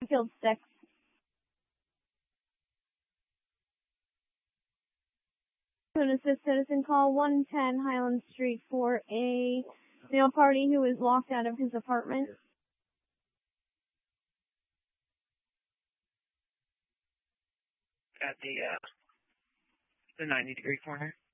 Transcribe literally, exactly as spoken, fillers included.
Field six. To an assist citizen call one ten Highland Street for a male party who is locked out of his apartment. At the uh, the ninety degree corner.